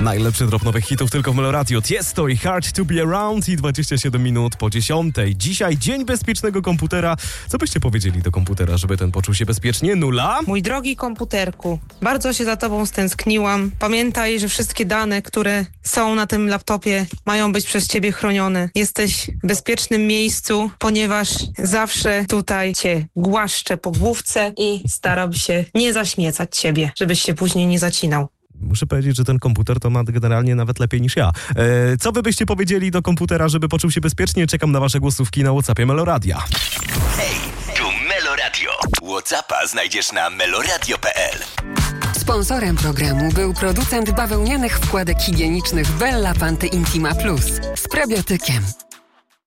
Najlepszy drop nowych hitów tylko w Meloradio. Tiesto i Hard to be around i 27 minut po 10. Dzisiaj dzień bezpiecznego komputera. Co byście powiedzieli do komputera, żeby ten poczuł się bezpiecznie? Nula? Mój drogi komputerku, bardzo się za tobą stęskniłam. Pamiętaj, że wszystkie dane, które są na tym laptopie, mają być przez ciebie chronione. Jesteś w bezpiecznym miejscu, ponieważ zawsze tutaj cię głaszczę po główce i staram się nie zaśmiecać ciebie, żebyś się później nie zacinał. Muszę powiedzieć, że ten komputer to ma generalnie nawet lepiej niż ja. Co wy byście powiedzieli do komputera, żeby poczuł się bezpiecznie? Czekam na wasze głosówki na WhatsAppie Meloradia. Hej, tu Meloradio. WhatsAppa znajdziesz na meloradio.pl. Sponsorem programu był producent bawełnianych wkładek higienicznych Bella Panty Intima Plus z probiotykiem.